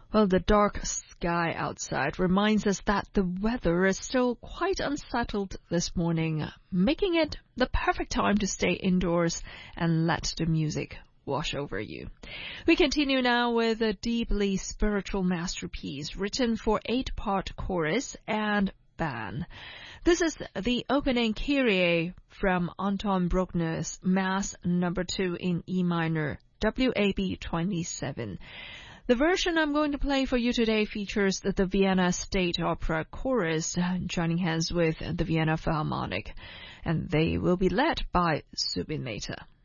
Well, the dark sky outside reminds us that the weather is still quite unsettled this morning, making it the perfect time to stay indoors and let the music wash over you. We continue now with a deeply spiritual masterpiece written for 8-part chorus and band. This is the opening Kyrie from Anton Bruckner's Mass No. 2 in E minor, WAB 27. The version I'm going to play for you today features the Vienna State Opera Chorus joining hands with the Vienna Philharmonic, and they will be led by Zubin Mehta.